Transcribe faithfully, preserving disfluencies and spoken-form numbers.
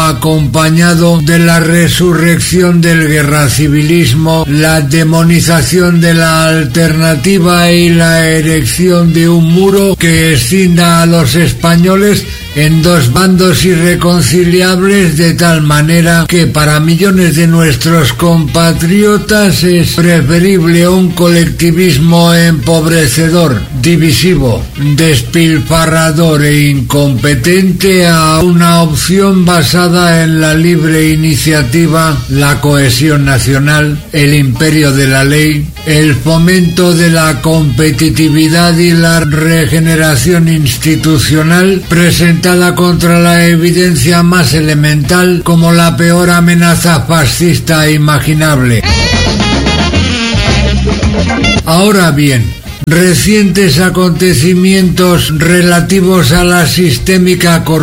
acompañado de la resurrección del guerracivilismo, la demonización de la alternativa y la erección de un muro que escinda a los españoles en dos bandos irreconciliables, de tal manera que para millones de nuestros compatriotas es preferible un colectivismo empobrecedor, divisivo, despilfarrador e incompetente a una opción basada en la libre iniciativa, la cohesión nacional, el imperio de la ley, el fomento de la competitividad y la regeneración institucional, presentada contra la evidencia más elemental como la peor amenaza fascista imaginable. Ahora bien, recientes acontecimientos relativos a la sistémica corrupción